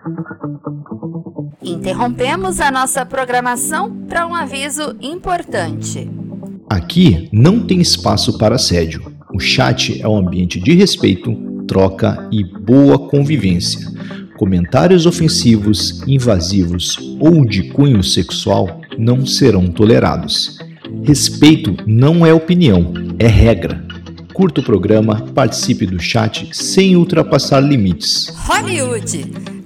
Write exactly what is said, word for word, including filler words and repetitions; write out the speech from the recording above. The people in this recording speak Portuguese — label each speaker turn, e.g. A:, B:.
A: Interrompemos a nossa programação para um aviso importante.
B: Aqui não tem espaço para assédio. O chat é um ambiente de respeito, troca e boa convivência. Comentários ofensivos, invasivos ou de cunho sexual não serão tolerados. Respeito não é opinião, é regra. Curta o programa, participe do chat sem ultrapassar limites.
A: Hollywood,